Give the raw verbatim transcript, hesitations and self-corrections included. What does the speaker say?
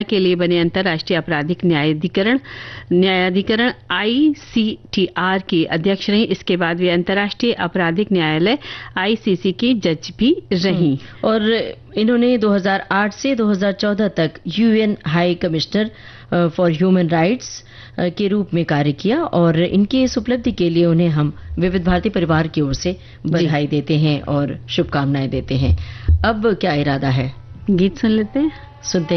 के लिए बने अंतर्राष्ट्रीय आपराधिक न्यायाधिकरण न्यायाधिकरण आई सी टी आर की अध्यक्ष रही। इसके बाद वे अंतर्राष्ट्रीय आपराधिक न्यायालय आई सी सी की जज भी रही। और इन्होंने दो हज़ार आठ से दो हज़ार चौदह तक UN high commissioner for human rights के रूप में कार्य किया और इनकी इस उपलब्धि के लिए उन्हें हम विविध भारती परिवार की ओर से बधाई देते हैं और शुभकामनाएं देते हैं। अब क्या इरादा है? गीत सुन लेते हैं। सुनते हैं।